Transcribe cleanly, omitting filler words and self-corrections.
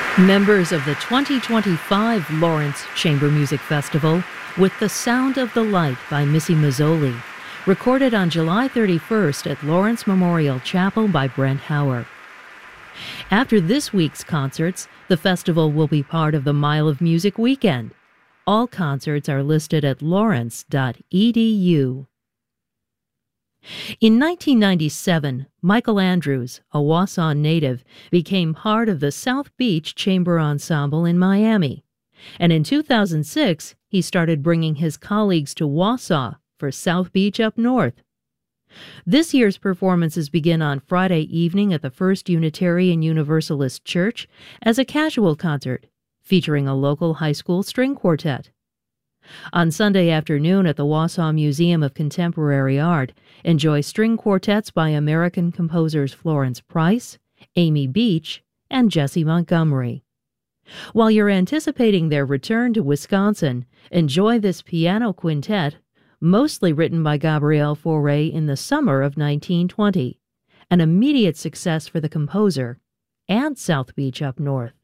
Members of the 2025 Lawrence Chamber Music Festival with The Sound of the Light by Missy Mazzoli, recorded on July 31st at Lawrence Memorial Chapel by Brent Hauer. After this week's concerts, the festival will be part of the Mile of Music weekend. All concerts are listed at lawrence.edu. In 1997, Michael Andrews, a Wausau native, became part of the South Beach Chamber Ensemble in Miami. And in 2006, he started bringing his colleagues to Wausau for South Beach Up North. This year's performances begin on Friday evening at the First Unitarian Universalist Church as a casual concert, featuring a local high school string quartet. On Sunday afternoon at the Wausau Museum of Contemporary Art, enjoy string quartets by American composers Florence Price, Amy Beach, and Jessie Montgomery. While you're anticipating their return to Wisconsin, enjoy this piano quintet, mostly written by Gabriel Fauré in the summer of 1920, an immediate success for the composer and South Beach Up North.